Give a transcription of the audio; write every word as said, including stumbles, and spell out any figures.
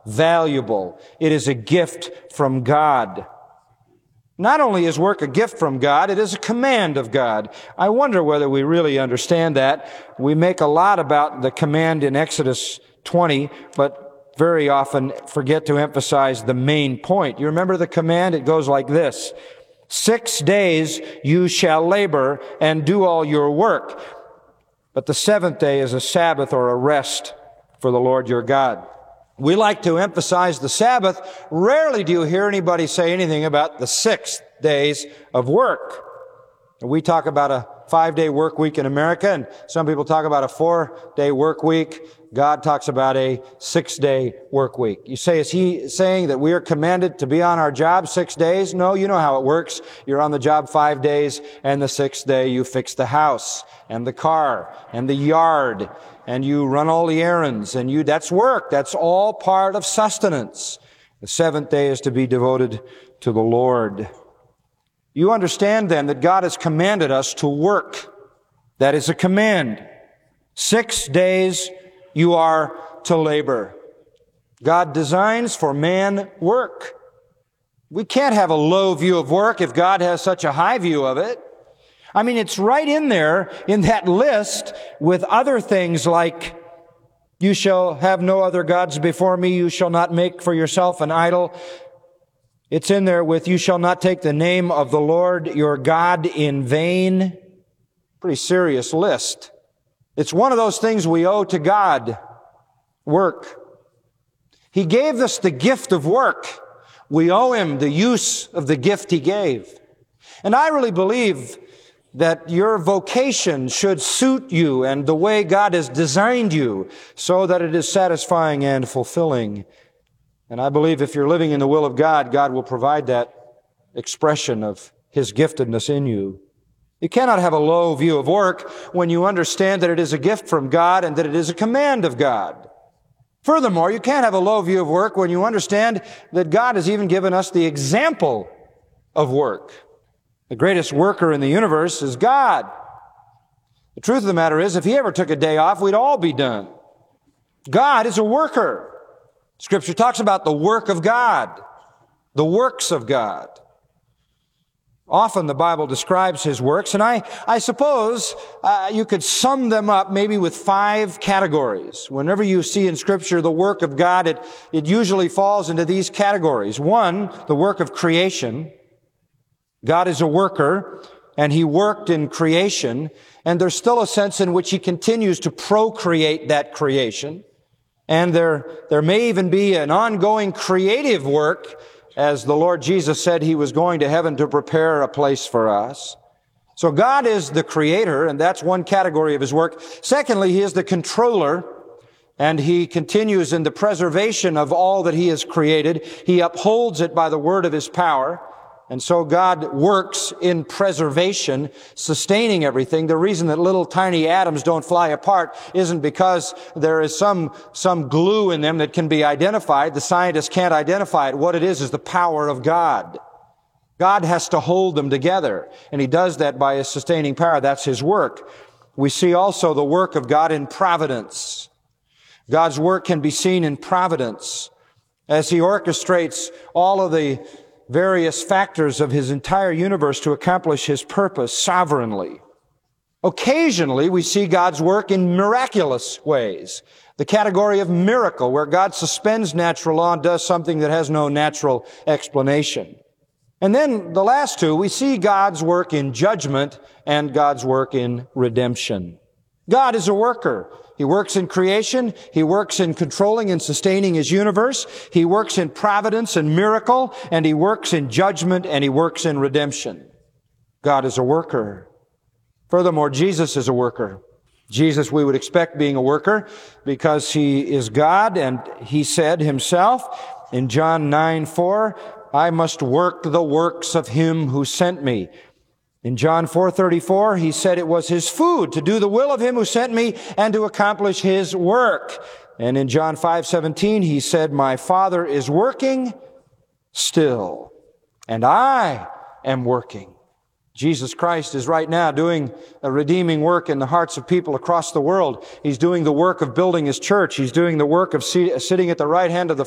valuable. It is a gift from God. Not only is work a gift from God, it is a command of God. I wonder whether we really understand that. We make a lot about the command in Exodus twenty, but very often forget to emphasize the main point. You remember the command? It goes like this: Six days you shall labor and do all your work, but the seventh day is a Sabbath or a rest for the Lord your God. We like to emphasize the Sabbath. Rarely do you hear anybody say anything about the six days of work. We talk about a five-day work week in America, and some people talk about a four-day work week. God talks about a six-day work week. You say, is he saying that we are commanded to be on our job six days? No, you know how it works. You're on the job five days, and the sixth day you fix the house and the car and the yard, and you run all the errands, and you, that's work. That's all part of sustenance. The seventh day is to be devoted to the Lord. You understand then that God has commanded us to work. That is a command. Six days you are to labor. God designs for man work. We can't have a low view of work if God has such a high view of it. I mean, it's right in there in that list with other things like, you shall have no other gods before me, you shall not make for yourself an idol. It's in there with, you shall not take the name of the Lord your God in vain. Pretty serious list. It's one of those things we owe to God. Work. He gave us the gift of work. We owe Him the use of the gift He gave. And I really believe that your vocation should suit you and the way God has designed you so that it is satisfying and fulfilling. And I believe if you're living in the will of God, God will provide that expression of His giftedness in you. You cannot have a low view of work when you understand that it is a gift from God and that it is a command of God. Furthermore, you can't have a low view of work when you understand that God has even given us the example of work. The greatest worker in the universe is God. The truth of the matter is, if He ever took a day off, we'd all be done. God is a worker. Scripture talks about the work of God, the works of God. Often the Bible describes His works, and I, I suppose uh, you could sum them up maybe with five categories. Whenever you see in Scripture the work of God, it, it usually falls into these categories. One, the work of creation. God is a worker, and He worked in creation, and there's still a sense in which He continues to procreate that creation. And there, there may even be an ongoing creative work, as the Lord Jesus said He was going to heaven to prepare a place for us. So God is the creator, and that's one category of His work. Secondly, He is the controller, and He continues in the preservation of all that He has created. He upholds it by the word of His power. And so God works in preservation, sustaining everything. The reason that little tiny atoms don't fly apart isn't because there is some, some glue in them that can be identified. The scientists can't identify it. What it is is the power of God. God has to hold them together, and He does that by His sustaining power. That's His work. We see also the work of God in providence. God's work can be seen in providence as He orchestrates all of the various factors of His entire universe to accomplish His purpose sovereignly. Occasionally, we see God's work in miraculous ways. The category of miracle, where God suspends natural law and does something that has no natural explanation. And then the last two, we see God's work in judgment and God's work in redemption. God is a worker. He works in creation. He works in controlling and sustaining His universe. He works in providence and miracle, and He works in judgment, and He works in redemption. God is a worker. Furthermore, Jesus is a worker. Jesus, we would expect being a worker because He is God, and He said Himself in John nine four, I must work the works of Him who sent me. In John four thirty-four, He said it was His food to do the will of Him who sent me and to accomplish His work. And in John five seventeen, He said, my Father is working still, and I am working. Jesus Christ is right now doing a redeeming work in the hearts of people across the world. He's doing the work of building His church. He's doing the work of sitting at the right hand of the